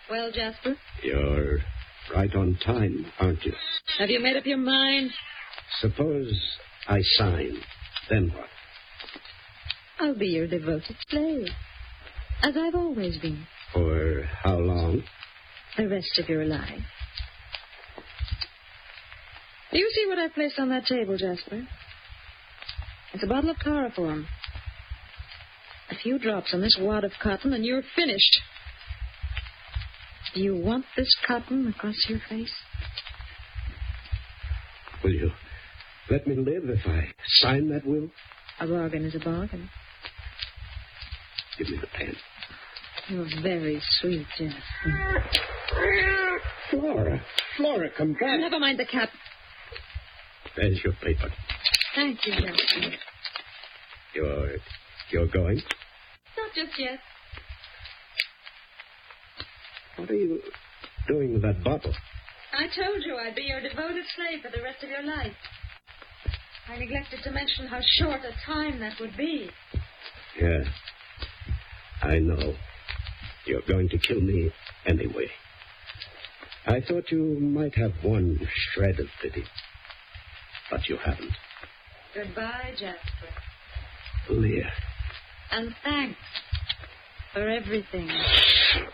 Well, Jasper? You're right on time, aren't you? Have you made up your mind? Suppose I sign. Then what? I'll be your devoted slave. As I've always been. For how long? The rest of your life. Do you see what I placed on that table, Jasper? It's a bottle of chloroform. A few drops on this wad of cotton and you're finished. Do you want this cotton across your face? Will you let me live if I sign that will? A bargain is a bargain. Give me the pen. You're very sweet, Jasper. Flora, come back. Never mind the cap. There's your paper. Thank you, Jasper. You're going? Not just yet. What are you doing with that bottle? I told you I'd be your devoted slave for the rest of your life. I neglected to mention how short a time that would be. Yeah, I know. You're going to kill me anyway. I thought you might have one shred of pity. But you haven't. Goodbye, Jasper. Leah. And thanks for everything.